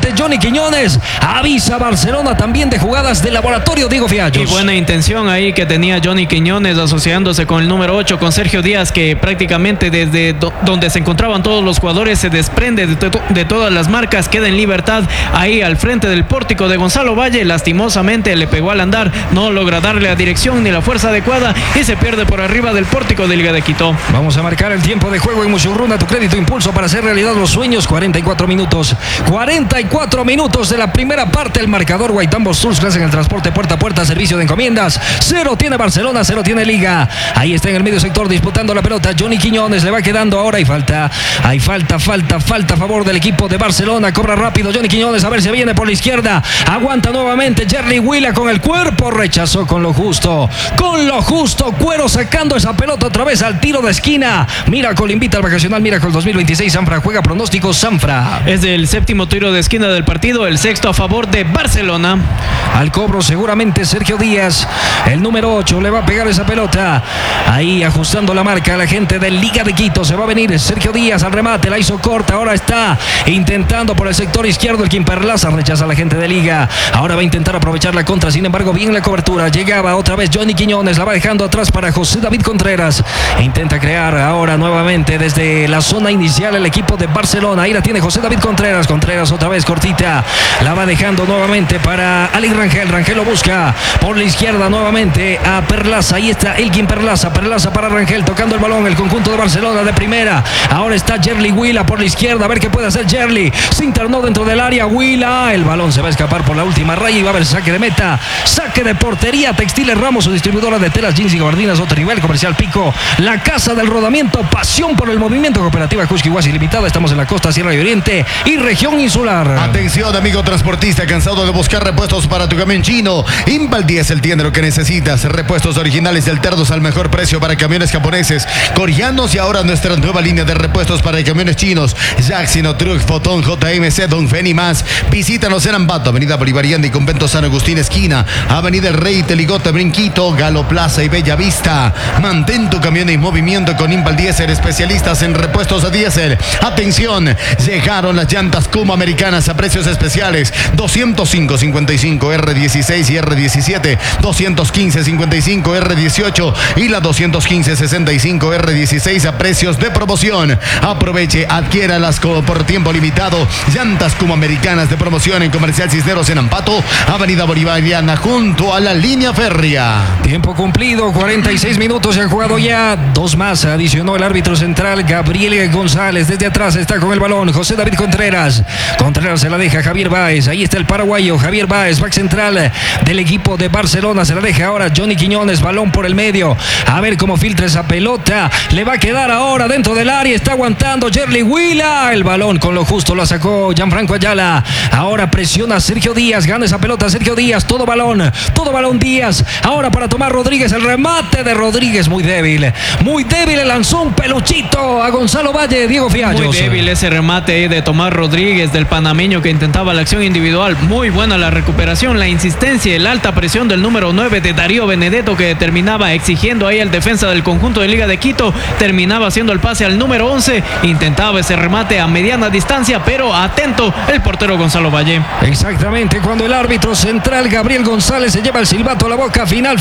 nuevamente Johnny Quiñones. Avisa a Barcelona también de jugadas de laboratorio, Diego Fiallos. Y buena intención ahí que tenía Johnny Quiñones asociándose con el número 8, con Sergio Díaz, que prácticamente desde donde se encontraban todos los jugadores se desprende de todas las marcas, queda en libertad ahí al frente del pórtico de Gonzalo Valle. Lastimosamente le pegó al andar, no logra darle la dirección ni la fuerza adecuada y se pierde por arriba del pórtico de Liga de Quito. Vamos a marcar el tiempo de juego en Muchurruna, tu crédito impulso para hacer realidad los sueños. 44 minutos. 44 minutos de la primera parte. El marcador Guaitán Bosturs, clase en el transporte puerta a puerta, servicio de encomiendas. 0 tiene Barcelona, 0 tiene Liga. Ahí está en el medio sector disputando la pelota Johnny Quiñones, le va quedando ahora y falta. Hay falta a favor del equipo de Barcelona. Cobra rápido Johnny Quiñones, a ver si viene por la izquierda. Aguanta nuevamente Jerry Huila con el cuerpo, rechazó con lo justo. Cuero sacando esa pelota otra vez al tiro de esquina. Miracle invita al vacacional Miracle 2026. Sanfra juega pronóstico Sanfra. Es el séptimo tiro de esquina del partido, el sexto a favor de Barcelona. Al cobro seguramente Sergio Díaz, el número 8, le va a pegar esa pelota. Ahí ajustando la marca la gente de Liga de Quito. Se va a venir Sergio Díaz al remate, la hizo corta. Ahora está intentando por el sector izquierdo el Quimperlaza, rechaza a la gente de Liga. Ahora va a intentar aprovechar la contra, sin embargo bien la cobertura. Llegaba otra vez Johnny Quiñones, la va dejando atrás para José David Contreras. Intenta crear ahora nuevamente desde la zona inicial el equipo de Barcelona. Ahí la tiene José David Contreras. Contreras otra vez cortita, la va dejando nuevamente para Alex Rangel. Rangel lo busca por la izquierda nuevamente a Perlaza. Ahí está Elkin Perlaza. Perlaza para Rangel, tocando el balón el conjunto de Barcelona de primera. Ahora está Jerly Huila por la izquierda, a ver qué puede hacer Jerly. Se internó dentro del área Huila. El balón se va a escapar por la última raya y va a haber saque de meta. Saque de portería. Textiles Ramos, su distribuidora de telas, jeans y gabardinas, otro nivel. Comercial Pico, la casa del rodamiento, pasión por el movimiento. Cooperativa Cusquihuasi Limitada. Estamos en la costa, Sierra y Oriente y región insular. Atención, amigo transportista, cansado de buscar repuestos para tu camión chino. Impal 10 el tiene lo que necesitas. Repuestos originales del Terdos al mejor precio para camiones japoneses, coreanos y ahora nuestra nueva línea de repuestos para camiones chinos. Jacksino Truck, Fotón, JMC, Dongfeng y más. Visítanos en Ambato, Avenida Bolivariana y Convento San Agustín esquina, Avenida El Rey, Teligote, Brinquito, Galo Plaza y Bella Vista. Mantén tu camión en movimiento con Impal Diesel, especialistas en repuestos a diésel. Atención, llegaron las llantas Kuma americanas a precios especiales. 205.55 R16 y R17, 215.55 R18 y la 215.65 R16 a precios de promoción. Aproveche, adquiéralas por tiempo limitado. Llantas Kuma americanas de promoción en Comercial Cisneros en Ambato, Avenida Bolivariana junto a la línea férrea. Tiempo cumplido, 46 minutos, se han jugado ya dos más. Adicionó el árbitro central Gabriel González. Desde atrás está con el balón José David Contreras. Contreras se la deja Javier Báez. Ahí está el paraguayo Javier Báez, back central del equipo de Barcelona. Se la deja ahora Johnny Quiñones, balón por el medio. A ver cómo filtra esa pelota. Le va a quedar ahora dentro del área. Está aguantando Jerly Huila. El balón con lo justo lo sacó Gianfranco Ayala. Ahora presiona Sergio Díaz. Gana esa pelota Sergio Díaz. Todo balón Díaz. Ahora para Tomás Rodríguez. El remate de Rodríguez muy débil. Muy débil. Le lanzó un peluchito a Gonzalo Valle. Diego Fiallos. Muy débil ese remate de Tomás Rodríguez, del panameño, que intentaba la acción individual. Muy buena la recuperación, la insistencia y la alta presión del número 9 de Darío Benedetto, que terminaba exigiendo ahí el defensa del conjunto de Liga de Quito. Terminaba haciendo el pase al número 11. Intentaba ese remate a mediana distancia, pero atento el portero Gonzalo Valle. Exactamente, cuando el árbitro central Gabriel González se lleva el silbato a la boca. Final.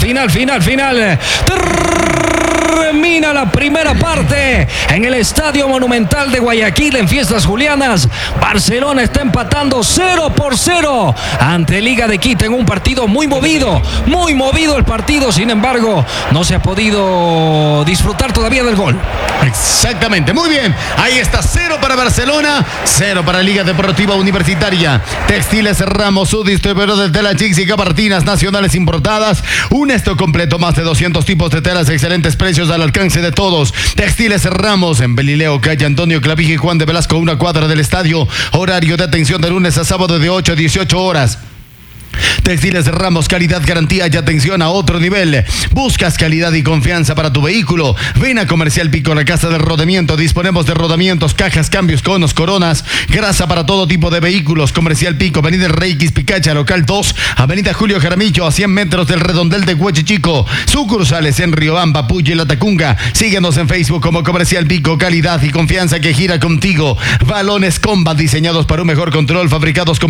Termina la primera parte en el Estadio Monumental de Guayaquil en Fiestas Julianas. Barcelona está empatando 0-0 ante Liga de Quito en un partido muy movido el partido. Sin embargo, no se ha podido disfrutar todavía del gol. Exactamente, muy bien. Ahí está, 0 para Barcelona, 0 para Liga Deportiva Universitaria. Textiles Ramos, su distribuidor de telas, jeans y gabardinas nacionales importadas. Un stock completo, más de 200 tipos de telas, excelentes precios al alcance de todos. Textiles Ramos en Belileo, calle Antonio Clavija y Juan de Velasco, una cuadra del estadio. Horario de atención de lunes a sábado de 8 a 18 horas. Textiles Ramos, calidad, garantía y atención a otro nivel. Buscas calidad y confianza para tu vehículo. Ven a Comercial Pico, la casa del rodamiento. Disponemos de rodamientos, cajas, cambios, conos, coronas, grasa para todo tipo de vehículos. Comercial Pico, Avenida Rey Quispicacha, local 2, Avenida Julio Jaramillo, a 100 metros del redondel de Huachichico. Sucursales en Riobamba, Puyo y La Tacunga. Síguenos en Facebook como Comercial Pico, calidad y confianza que gira contigo. Balones Combat, diseñados para un mejor control, fabricados con